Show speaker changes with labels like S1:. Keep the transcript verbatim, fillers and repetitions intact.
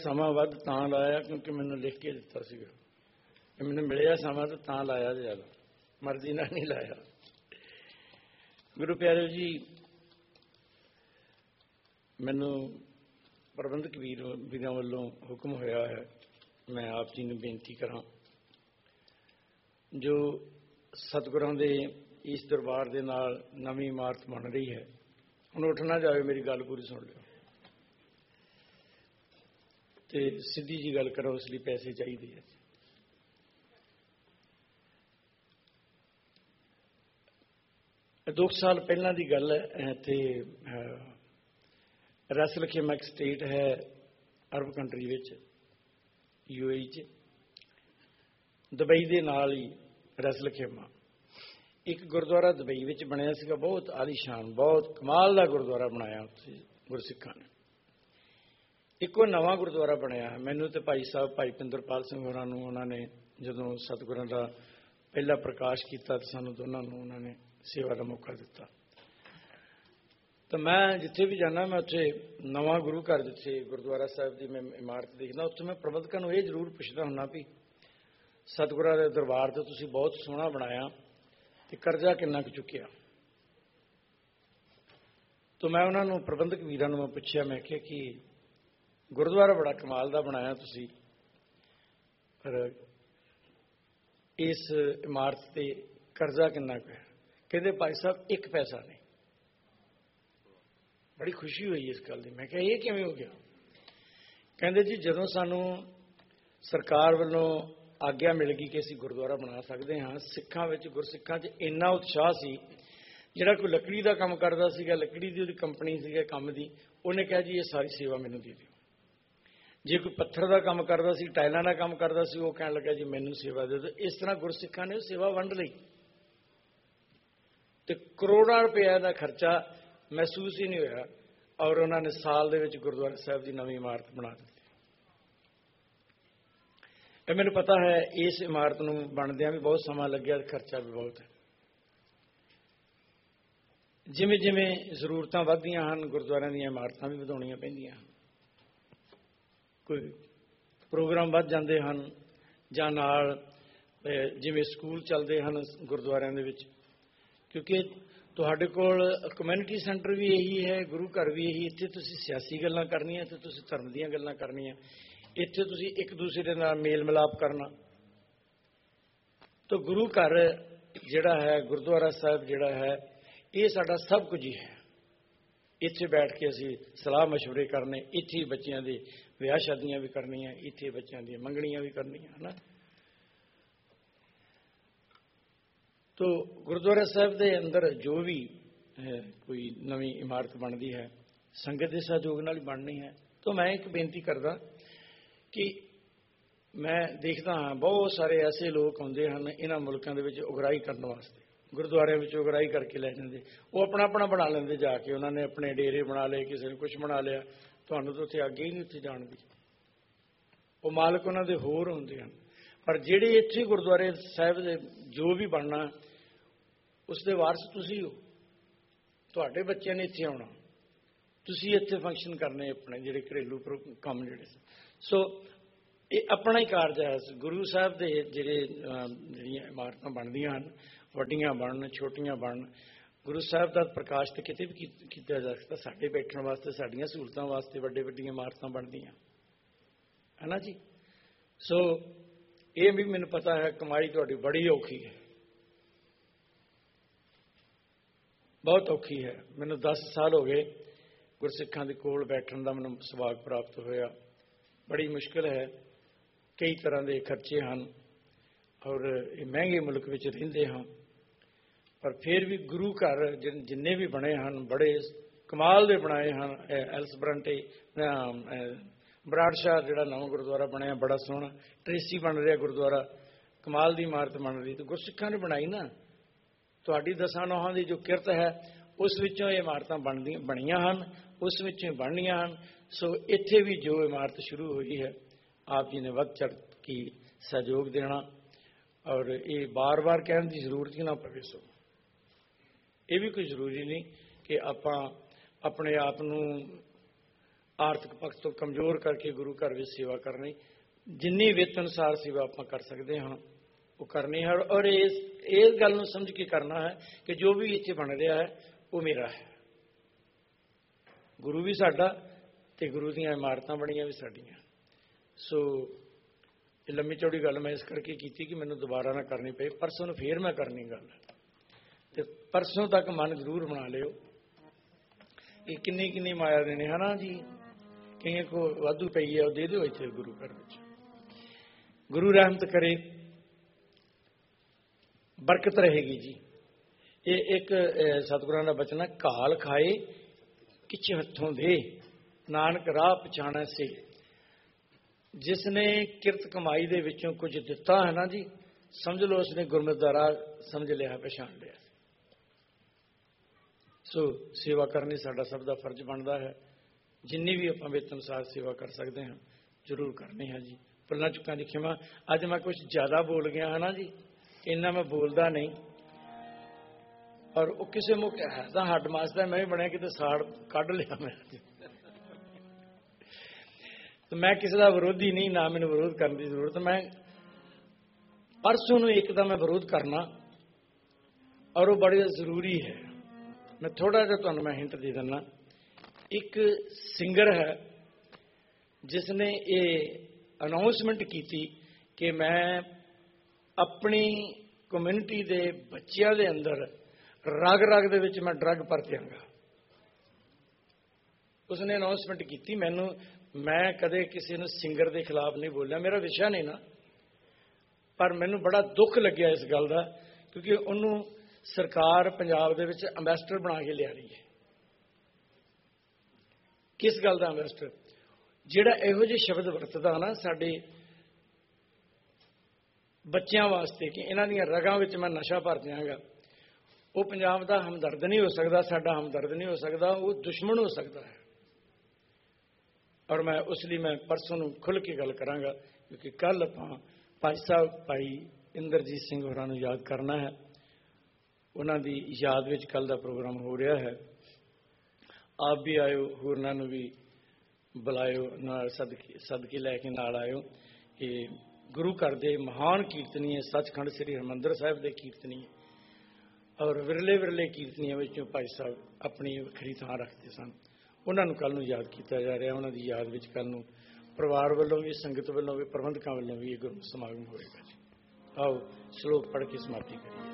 S1: ਸਮਾਂ ਵੱਧ ਤਾਂ ਲਾਇਆ ਕਿਉਂਕਿ ਮੈਨੂੰ ਲਿਖ ਕੇ ਦਿੱਤਾ ਸੀਗਾ, ਮੈਨੂੰ ਮਿਲਿਆ ਸਮਾਂ ਤਾਂ ਤਾਂ ਲਾਇਆ ਜ਼ਿਆਦਾ, ਮਰਜ਼ੀ ਨਾਲ ਨਹੀਂ ਲਾਇਆ। ਗੁਰੂ ਪਿਆਰਿਓ ਜੀ, ਮੈਨੂੰ ਪ੍ਰਬੰਧਕ ਵੀਰ ਵੀਰਾਂ ਵੱਲੋਂ ਹੁਕਮ ਹੋਇਆ ਹੈ ਮੈਂ ਆਪ ਜੀ ਨੂੰ ਬੇਨਤੀ ਕਰਾਂ, ਜੋ ਸਤਿਗੁਰਾਂ ਦੇ ਇਸ ਦਰਬਾਰ ਦੇ ਨਾਲ ਨਵੀਂ ਇਮਾਰਤ ਬਣ ਰਹੀ ਹੈ, ਹੁਣ ਉੱਠ ਨਾ ਜਾਵੇ, ਮੇਰੀ ਗੱਲ ਪੂਰੀ ਸੁਣ ਲਿਓ ਤੇ ਸਿੱਧੀ ਜੀ ਗੱਲ ਕਰੋ, ਉਸ ਲਈ ਪੈਸੇ ਚਾਹੀਦੇ ਹੈ। ਦੋ ਸਾਲ ਪਹਿਲਾਂ ਦੀ ਗੱਲ ਹੈ, ਇੱਥੇ ਰਸਲ ਖੇਮਾ ਇੱਕ ਸਟੇਟ ਹੈ ਅਰਬ ਕੰਟਰੀ ਵਿੱਚ, ਯੂ ਏ ਈ 'ਚ, ਦੁਬਈ ਦੇ ਨਾਲ ਹੀ ਰਸਲ ਖੇਮਾ ਇੱਕ ਗੁਰਦੁਆਰਾ ਦੁਬਈ ਵਿੱਚ ਬਣਿਆ ਸੀਗਾ, ਬਹੁਤ ਆਲੀਸ਼ਾਨ, ਬਹੁਤ ਕਮਾਲ ਦਾ ਗੁਰਦੁਆਰਾ ਬਣਾਇਆ ਉੱਥੇ ਗੁਰਸਿੱਖਾਂ ਨੇ। ਇੱਕੋ ਨਵਾਂ ਗੁਰਦੁਆਰਾ ਬਣਿਆ ਹੈ। ਮੈਨੂੰ ਤੇ ਭਾਈ ਸਾਹਿਬ ਭਾਈ ਪਿੰਦਰਪਾਲ ਸਿੰਘ ਹੋਰਾਂ ਨੂੰ ਉਹਨਾਂ ਨੇ ਜਦੋਂ ਸਤਿਗੁਰਾਂ ਦਾ ਪਹਿਲਾ ਪ੍ਰਕਾਸ਼ ਕੀਤਾ ਤਾਂ ਸਾਨੂੰ ਦੋਨਾਂ ਨੂੰ ਉਹਨਾਂ ਨੇ ਸੇਵਾ ਦਾ ਮੌਕਾ ਦਿੱਤਾ। ਤਾਂ ਮੈਂ ਜਿੱਥੇ ਵੀ ਜਾਂਦਾ, ਮੈਂ ਉੱਥੇ ਨਵਾਂ ਗੁਰੂ ਘਰ ਜਿੱਥੇ ਗੁਰਦੁਆਰਾ ਸਾਹਿਬ ਦੀ ਮੈਂ ਇਮਾਰਤ ਦੇਖਦਾ, ਉੱਥੇ ਮੈਂ ਪ੍ਰਬੰਧਕਾਂ ਨੂੰ ਇਹ ਜ਼ਰੂਰ ਪੁੱਛਦਾ ਹੁੰਦਾ ਵੀ ਸਤਿਗੁਰਾਂ ਦੇ ਦਰਬਾਰ ਤੇ ਤੁਸੀਂ ਬਹੁਤ ਸੋਹਣਾ ਬਣਾਇਆ ਤੇ ਕਰਜ਼ਾ ਕਿੰਨਾ ਕੁ ਚੁੱਕਿਆ। ਤਾਂ ਮੈਂ ਉਹਨਾਂ ਨੂੰ ਪ੍ਰਬੰਧਕ ਵੀਰਾਂ ਨੂੰ ਮੈਂ ਪੁੱਛਿਆ, ਮੈਂ ਕਿਹਾ ਕਿ ਗੁਰਦੁਆਰਾ ਬੜਾ ਕਮਾਲ ਦਾ ਬਣਾਇਆ ਤੁਸੀਂ, ਪਰ ਇਸ ਇਮਾਰਤ ਤੇ ਕਰਜ਼ਾ ਕਿੰਨਾ ਕੁ ਹੈ? ਕਹਿੰਦੇ ਭਾਈ ਸਾਹਿਬ ਇੱਕ ਪੈਸਾ ਨਹੀਂ। ਬੜੀ ਖੁਸ਼ੀ ਹੋਈ ਇਸ ਗੱਲ ਦੀ। ਮੈਂ ਕਿਹਾ ਇਹ ਕਿਵੇਂ ਹੋ ਗਿਆ? ਕਹਿੰਦੇ ਜੀ ਜਦੋਂ ਸਾਨੂੰ ਸਰਕਾਰ ਵੱਲੋਂ ਆਗਿਆ ਮਿਲ ਗਈ ਕਿ ਅਸੀਂ ਗੁਰਦੁਆਰਾ ਬਣਾ ਸਕਦੇ ਹਾਂ, ਸਿੱਖਾਂ ਵਿੱਚ ਗੁਰਸਿੱਖਾਂ 'ਚ ਇੰਨਾ ਉਤਸ਼ਾਹ ਸੀ, ਜਿਹੜਾ ਕੋਈ ਲੱਕੜੀ ਦਾ ਕੰਮ ਕਰਦਾ ਸੀਗਾ, ਲੱਕੜੀ ਦੀ ਉਹਦੀ ਕੰਪਨੀ ਸੀਗਾ ਕੰਮ ਦੀ, ਉਹਨੇ ਕਿਹਾ ਜੀ ਇਹ ਸਾਰੀ ਸੇਵਾ ਮੈਨੂੰ ਦੇ ਦਿਓ। ਜੇ ਕੋਈ ਪੱਥਰ ਦਾ ਕੰਮ ਕਰਦਾ ਸੀ, ਟਾਇਲਾਂ ਦਾ ਕੰਮ ਕਰਦਾ ਸੀ, ਉਹ ਕਹਿਣ ਲੱਗਾ ਜੀ ਮੈਨੂੰ ਸੇਵਾ ਦੇ ਦਿਓ। ਇਸ ਤਰ੍ਹਾਂ ਗੁਰਸਿੱਖਾਂ ਨੇ ਸੇਵਾ ਵੰਡ ਲਈ ਤੇ ਕਰੋੜਾਂ ਰੁਪਏ ਦਾ ਖਰਚਾ ਮਹਿਸੂਸ ਹੀ ਨਹੀਂ ਹੋਇਆ, ਔਰ ਉਹਨਾਂ ਨੇ ਸਾਲ ਦੇ ਵਿੱਚ ਗੁਰਦੁਆਰਾ ਸਾਹਿਬ ਦੀ ਨਵੀਂ ਇਮਾਰਤ ਬਣਾ ਦਿੱਤੀ। ਇਹ ਮੈਨੂੰ ਪਤਾ ਹੈ, ਇਸ ਇਮਾਰਤ ਨੂੰ ਬਣਦਿਆਂ ਵੀ ਬਹੁਤ ਸਮਾਂ ਲੱਗਿਆ, ਖਰਚਾ ਵੀ ਬਹੁਤ ਹੈ। ਜਿਵੇਂ ਜਿਵੇਂ ਜ਼ਰੂਰਤਾਂ ਵੱਧਦੀਆਂ ਹਨ, ਗੁਰਦੁਆਰਿਆਂ ਦੀਆਂ ਇਮਾਰਤਾਂ ਵੀ ਵਧਾਉਣੀਆਂ ਪੈਂਦੀਆਂ ਹਨ। ਕੋਈ ਪ੍ਰੋਗਰਾਮ ਵੱਧ ਜਾਂਦੇ ਹਨ, ਜਾਂ ਨਾਲ ਜਿਵੇਂ ਸਕੂਲ ਚੱਲਦੇ ਹਨ ਗੁਰਦੁਆਰਿਆਂ ਦੇ ਵਿੱਚ, ਕਿਉਂਕਿ ਤੁਹਾਡੇ ਕੋਲ ਕਮਿਊਨਿਟੀ ਸੈਂਟਰ ਵੀ ਇਹੀ ਹੈ, ਗੁਰੂ ਘਰ ਵੀ ਇਹੀ। ਇੱਥੇ ਤੁਸੀਂ ਸਿਆਸੀ ਗੱਲਾਂ ਕਰਨੀਆਂ, ਇੱਥੇ ਤੁਸੀਂ ਧਰਮ ਦੀਆਂ ਗੱਲਾਂ ਕਰਨੀਆਂ, ਇੱਥੇ ਤੁਸੀਂ ਇੱਕ ਦੂਸਰੇ ਦੇ ਨਾਲ ਮੇਲ ਮਿਲਾਪ ਕਰਨਾ। ਤਾਂ ਗੁਰੂ ਘਰ ਜਿਹੜਾ ਹੈ, ਗੁਰਦੁਆਰਾ ਸਾਹਿਬ ਜਿਹੜਾ ਹੈ, ਇਹ ਸਾਡਾ ਸਭ ਕੁਝ ਹੀ ਹੈ। ਇੱਥੇ ਬੈਠ ਕੇ ਅਸੀਂ ਸਲਾਹ ਮਸ਼ਵਰੇ ਕਰਨੇ, ਇੱਥੇ ਹੀ ਬੱਚਿਆਂ ਦੇ ਵਿਆਹ ਸ਼ਾਦੀਆਂ ਵੀ ਕਰਨੀਆਂ, ਇੱਥੇ ਬੱਚਿਆਂ ਦੀਆਂ ਮੰਗਣੀਆਂ ਵੀ ਕਰਨੀਆਂ, ਹੈ ਨਾ। ਤੋ ਗੁਰਦੁਆਰਾ ਸਾਹਿਬ ਦੇ ਅੰਦਰ ਜੋ ਵੀ ਕੋਈ ਨਵੀਂ ਇਮਾਰਤ ਬਣਦੀ ਹੈ, ਸੰਗਤ ਦੇ ਸਹਿਯੋਗ ਨਾਲ ਹੀ ਬਣਨੀ ਹੈ। ਤਾਂ ਮੈਂ ਇੱਕ ਬੇਨਤੀ ਕਰਦਾ ਕਿ ਮੈਂ ਦੇਖਦਾ ਹਾਂ ਬਹੁਤ ਸਾਰੇ ਐਸੇ ਲੋਕ ਆਉਂਦੇ ਹਨ ਇਹਨਾਂ ਮੁਲਕਾਂ ਦੇ ਵਿੱਚ ਉਗਰਾਹੀ ਕਰਨ ਵਾਸਤੇ, ਗੁਰਦੁਆਰਿਆਂ ਵਿੱਚ ਉਗਰਾਹੀ ਕਰਕੇ ਲੈ ਜਾਂਦੇ। ਉਹ ਆਪਣਾ ਆਪਣਾ ਬਣਾ ਲੈਂਦੇ, ਜਾ ਕੇ ਉਹਨਾਂ ਨੇ ਆਪਣੇ ਡੇਰੇ ਬਣਾ ਲਏ, ਕਿਸੇ ਨੇ ਕੁਛ ਬਣਾ ਲਿਆ। ਤੁਹਾਨੂੰ ਤਾਂ ਉੱਥੇ ਅੱਗੇ ਹੀ ਨਹੀਂ ਉੱਥੇ ਜਾਣ ਦੀ, ਉਹ ਮਾਲਕ ਉਹਨਾਂ ਦੇ ਹੋਰ ਹੁੰਦੇ ਹਨ। ਪਰ ਜਿਹੜੇ ਇੱਥੇ ਗੁਰਦੁਆਰੇ ਸਾਹਿਬ ਦੇ ਜੋ ਵੀ ਬਣਨਾ, ਉਸ ਦੇ ਵਾਰਸ ਤੁਸੀਂ ਹੋ। ਤੁਹਾਡੇ ਬੱਚਿਆਂ ਨੇ ਇੱਥੇ ਆਉਣਾ, ਤੁਸੀਂ ਇੱਥੇ ਫੰਕਸ਼ਨ ਕਰਨੇ ਆਪਣੇ ਜਿਹੜੇ ਘਰੇਲੂ ਕੰਮ ਜਿਹੜੇ। ਸੋ ਇਹ ਆਪਣਾ ਹੀ ਕਾਰਜ ਹੈ। ਗੁਰੂ ਸਾਹਿਬ ਦੇ ਜਿਹੜੇ ਜਿਹੜੀਆਂ ਇਮਾਰਤਾਂ ਬਣਦੀਆਂ ਹਨ, ਵੱਡੀਆਂ ਬਣਨ ਛੋਟੀਆਂ ਬਣਨ, ਗੁਰੂ ਸਾਹਿਬ ਦਾ ਪ੍ਰਕਾਸ਼ ਤਾਂ ਕਿਤੇ ਵੀ ਕੀਤਾ ਜਾ ਸਕਦਾ। ਸਾਡੇ ਬੈਠਣ ਵਾਸਤੇ, ਸਾਡੀਆਂ ਸਹੂਲਤਾਂ ਵਾਸਤੇ ਵੱਡੇ ਵੱਡੀਆਂ ਇਮਾਰਤਾਂ ਬਣਦੀਆਂ, ਹੈ ਨਾ ਜੀ। ਸੋ ਇਹ ਵੀ ਮੈਨੂੰ ਪਤਾ ਹੈ, ਕਮਾਈ ਤੁਹਾਡੀ ਬੜੀ ਔਖੀ ਹੈ, ਬਹੁਤ ਔਖੀ ਹੈ। ਮੈਨੂੰ ਦਸ ਸਾਲ ਹੋ ਗਏ ਗੁਰਸਿੱਖਾਂ ਦੇ ਕੋਲ ਬੈਠਣ ਦਾ ਮੈਨੂੰ ਸੁਭਾਗ ਪ੍ਰਾਪਤ ਹੋਇਆ। ਬੜੀ ਮੁਸ਼ਕਿਲ ਹੈ, ਕਈ ਤਰ੍ਹਾਂ ਦੇ ਖਰਚੇ ਹਨ, ਔਰ ਇਹ ਮਹਿੰਗੇ ਮੁਲਕ ਵਿੱਚ ਰਹਿੰਦੇ ਹਾਂ। ਪਰ ਫਿਰ ਵੀ ਗੁਰੂ ਘਰ ਜਿੰਨੇ ਵੀ ਬਣੇ ਹਨ, ਬੜੇ ਕਮਾਲ ਦੇ ਬਣਾਏ ਹਨ। ਐਲਸਬਰੰਟੇ ਬਰਾੜਸ਼ਾਹ ਜਿਹੜਾ ਨਵਾਂ ਗੁਰਦੁਆਰਾ ਬਣਿਆ, ਬੜਾ ਸੋਹਣਾ। ਟਰੇਸੀ ਬਣ ਰਿਹਾ ਗੁਰਦੁਆਰਾ, ਕਮਾਲ ਦੀ ਇਮਾਰਤ ਬਣ ਰਹੀ। ਤੇ ਗੁਰਸਿੱਖਾਂ ਨੇ ਬਣਾਈ ਨਾ, ਤੁਹਾਡੀ ਦਸਾਂ ਨੌਹਾਂ ਦੀ ਜੋ ਕਿਰਤ ਹੈ, ਉਸ ਵਿੱਚੋਂ ਇਹ ਇਮਾਰਤਾਂ ਬਣਦੀਆਂ ਬਣੀਆਂ ਹਨ, ਉਸ ਵਿੱਚੋਂ ਬਣਨੀਆਂ ਹਨ। ਸੋ ਇੱਥੇ ਵੀ ਜੋ ਇਮਾਰਤ ਸ਼ੁਰੂ ਹੋਈ ਹੈ, ਆਪ ਜੀ ਨੇ ਵੱਧ ਚੜ੍ਹ ਕੇ ਸਹਿਯੋਗ ਦੇਣਾ, ਔਰ ਇਹ ਬਾਰ-ਬਾਰ ਕਹਿਣ ਦੀ ਜ਼ਰੂਰਤ ਹੀ ਨਾ ਪਵੇ। ਸੋ ਇਹ ਵੀ ਕੋਈ ਜ਼ਰੂਰੀ ਨਹੀਂ ਕਿ ਆਪਾਂ ਆਪਣੇ ਆਪ ਨੂੰ ਆਰਥਿਕ ਪੱਖ ਤੋਂ ਕਮਜ਼ੋਰ ਕਰਕੇ ਗੁਰੂ ਘਰ ਵਿੱਚ ਸੇਵਾ ਕਰਨੀ, ਜਿੰਨੀ ਵਿੱਤ ਅਨੁਸਾਰ ਸੇਵਾ ਆਪਾਂ ਕਰ ਸਕਦੇ ਹਾਂ ਉਹ ਕਰਨੀ ਹੈ। ਔਰ ਇਸ ਇਸ ਗੱਲ ਨੂੰ ਸਮਝ ਕੇ ਕਰਨਾ ਹੈ ਕਿ ਜੋ ਵੀ ਇੱਥੇ ਬਣ ਰਿਹਾ ਹੈ ਉਹ ਮੇਰਾ ਹੈ। ਗੁਰੂ ਵੀ ਸਾਡਾ ਤੇ ਗੁਰੂ ਦੀਆਂ ਇਮਾਰਤਾਂ ਬਣੀਆਂ ਵੀ ਸਾਡੀਆਂ। ਸੋ ਇਹ ਲੰਮੀ ਚੌੜੀ ਗੱਲ ਮੈਂ ਇਸ ਕਰਕੇ ਕੀਤੀ ਕਿ ਮੈਨੂੰ ਦੁਬਾਰਾ ਨਾ ਕਰਨੀ ਪਏ। ਪਰਸੋਂ ਨੂੰ ਫੇਰ ਮੈਂ ਕਰਨੀ ਗੱਲ, ਤੇ ਪਰਸੋਂ ਤੱਕ ਮਨ ਜ਼ਰੂਰ ਬਣਾ ਲਿਓ। ਇਹ ਕਿੰਨੀ ਕਿੰਨੀ ਮਾਇਆ ਦੇਣੇ ਹੈ ਨਾ ਜੀ, ਕਈਆਂ ਕੋ ਵਾਧੂ ਪਈ ਹੈ ਉਹ ਦੇ ਦਿਓ ਇੱਥੇ ਗੁਰੂ ਘਰ ਵਿੱਚ। ਗੁਰੂ ਰਹਿਮਤ ਕਰੇ, ਬਰਕਤ ਰਹੇਗੀ ਜੀ। ਇਹ ਇੱਕ ਸਤਿਗੁਰਾਂ ਦਾ ਬਚਨ ਹੈ, ਘਾਲ ਖਾਏ ਕਿਛ ਹੱਥੋਂ ਦੇ, ਨਾਨਕ ਰਾਹ ਪਛਾਣੈ ਸੇ। ਜਿਸ ਨੇ ਕਿਰਤ ਕਮਾਈ ਦੇ ਵਿੱਚੋਂ ਕੁਝ ਦਿੱਤਾ ਹੈ ਨਾ ਜੀ, ਸਮਝ ਲਓ ਉਸਨੇ ਗੁਰਮਤਿ ਦਾ ਰਾਹ ਸਮਝ ਲਿਆ, ਪਛਾਣ ਲਿਆ। ਸੋ ਸੇਵਾ ਕਰਨੀ ਸਾਡਾ ਸਭ ਦਾ ਫਰਜ਼ ਬਣਦਾ ਹੈ। ਜਿੰਨੀ ਵੀ ਆਪਾਂ ਵਿੱਤ ਅਨੁਸਾਰ ਸੇਵਾ ਕਰ ਸਕਦੇ ਹਾਂ ਜ਼ਰੂਰ ਕਰਨੀ ਹੈ ਜੀ। ਭੁੱਲਾਂ ਚੁੱਕਾਂ ਦੀ ਖਿਮਾ। ਅੱਜ ਮੈਂ ਕੁਛ ਜ਼ਿਆਦਾ ਬੋਲ ਗਿਆ ਹੈ ਨਾ ਜੀ, ਇੰਨਾ ਮੈਂ ਬੋਲਦਾ ਨਹੀਂ। ਔਰ ਉਹ ਕਿਸੇ ਮੌਕੇ ਹੈ ਤਾਂ ਹੱਡ ਮਾਸਦਾ ਮੈਂ ਵੀ ਬਣਿਆ ਕਿਤੇ ਸਾੜ ਕੱਢ ਲਿਆ ਮੈਂ। ਮੈਂ ਕਿਸੇ ਦਾ ਵਿਰੋਧੀ ਨਹੀਂ, ਨਾ ਮੈਨੂੰ ਵਿਰੋਧ ਕਰਨ ਦੀ ਜ਼ਰੂਰਤ। ਮੈਂ ਪਰਸੋਂ ਨੂੰ ਇੱਕ ਤਾਂ ਮੈਂ ਵਿਰੋਧ ਕਰਨਾ, ਔਰ ਉਹ ਬੜੀ ਜ਼ਰੂਰੀ ਹੈ। ਮੈਂ ਥੋੜਾ ਜਿਹਾ ਤੁਹਾਨੂੰ ਮੈਂ ਹਿੰਟ ਦੇ ਦਿੰਦਾ। ਇੱਕ ਸਿੰਗਰ ਹੈ ਜਿਸ ਨੇ ਇਹ ਅਨਾਉਂਸਮੈਂਟ ਕੀਤੀ ਕਿ ਮੈਂ ਆਪਣੀ ਕਮਿਊਨਿਟੀ ਦੇ ਬੱਚਿਆਂ ਦੇ ਅੰਦਰ ਰਗ ਰਗ ਦੇ ਵਿੱਚ ਮੈਂ ਡਰੱਗ ਪਰਤਿਆਂਗਾ। ਉਸਨੇ ਅਨਾਉਂਸਮੈਂਟ ਕੀਤੀ। ਮੈਨੂੰ ਮੈਂ ਕਦੇ ਕਿਸੇ ਨੂੰ ਸਿੰਗਰ ਦੇ ਖਿਲਾਫ ਨਹੀਂ ਬੋਲਿਆ, ਮੇਰਾ ਵਿਸ਼ਾ ਨਹੀਂ ਨਾ, ਪਰ ਮੈਨੂੰ ਬੜਾ ਦੁੱਖ ਲੱਗਿਆ ਇਸ ਗੱਲ ਦਾ, ਕਿਉਂਕਿ ਉਹਨੂੰ ਸਰਕਾਰ ਪੰਜਾਬ ਦੇ ਵਿੱਚ ਅੰਬੈਸਡਰ ਬਣਾ ਕੇ ਲਿਆ ਰਹੀ ਹੈ। ਕਿਸ ਗੱਲ ਦਾ ਅੰਬੈਸਡਰ? ਜਿਹੜਾ ਇਹੋ ਜਿਹੇ ਸ਼ਬਦ ਵਰਤਦਾ ਨਾ ਸਾਡੇ ਬੱਚਿਆਂ ਵਾਸਤੇ ਕਿ ਇਹਨਾਂ ਦੀਆਂ ਰਗਾਂ ਵਿੱਚ ਮੈਂ ਨਸ਼ਾ ਭਰ ਦਿਆਂਗਾ, ਉਹ ਪੰਜਾਬ ਦਾ ਹਮਦਰਦ ਨਹੀਂ ਹੋ ਸਕਦਾ, ਸਾਡਾ ਹਮਦਰਦ ਨਹੀਂ ਹੋ ਸਕਦਾ, ਉਹ ਦੁਸ਼ਮਣ ਹੋ ਸਕਦਾ ਹੈ। ਔਰ ਮੈਂ ਉਸ ਲਈ ਮੈਂ ਪਰਸੋਂ ਨੂੰ ਖੁੱਲ੍ਹ ਕੇ ਗੱਲ ਕਰਾਂਗਾ, ਕਿਉਂਕਿ ਕੱਲ੍ਹ ਆਪਾਂ ਭਾਈ ਸਾਹਿਬ ਭਾਈ ਇੰਦਰਜੀਤ ਸਿੰਘ ਹੋਰਾਂ ਨੂੰ ਯਾਦ ਕਰਨਾ ਹੈ। ਉਹਨਾਂ ਦੀ ਯਾਦ ਵਿੱਚ ਕੱਲ੍ਹ ਦਾ ਪ੍ਰੋਗਰਾਮ ਹੋ ਰਿਹਾ ਹੈ। ਆਪ ਵੀ ਆਇਓ, ਹੋਰਨਾਂ ਨੂੰ ਵੀ ਬੁਲਾਇਓ, ਨਾਲ ਸਦਕੇ ਸਦਕੇ ਲੈ ਕੇ ਨਾਲ ਆਇਓ। ਇਹ ਗੁਰੂ ਘਰ ਦੇ ਮਹਾਨ ਕੀਰਤਨੀਏ, ਸੱਚਖੰਡ ਸ੍ਰੀ ਹਰਿਮੰਦਰ ਸਾਹਿਬ ਦੇ ਕੀਰਤਨੀਏ ਔਰ ਵਿਰਲੇ ਵਿਰਲੇ ਕੀਰਤਨੀਆਂ ਵਿੱਚੋਂ ਭਾਈ ਸਾਹਿਬ ਆਪਣੀ ਵੱਖਰੀ ਥਾਂ ਰੱਖਦੇ ਸਨ। ਉਹਨਾਂ ਨੂੰ ਕੱਲ੍ਹ ਨੂੰ ਯਾਦ ਕੀਤਾ ਜਾ ਰਿਹਾ। ਉਹਨਾਂ ਦੀ ਯਾਦ ਵਿੱਚ ਕੱਲ੍ਹ ਨੂੰ ਪਰਿਵਾਰ ਵੱਲੋਂ ਵੀ, ਸੰਗਤ ਵੱਲੋਂ ਵੀ, ਪ੍ਰਬੰਧਕਾਂ ਵੱਲੋਂ ਵੀ ਇਹ ਗੁਰੂ ਸਮਾਗਮ ਹੋਏਗਾ ਜੀ। ਆਓ ਸ਼ਲੋਕ ਪੜ੍ਹ ਕੇ ਸਮਾਪਤੀ ਕਰੀਏ।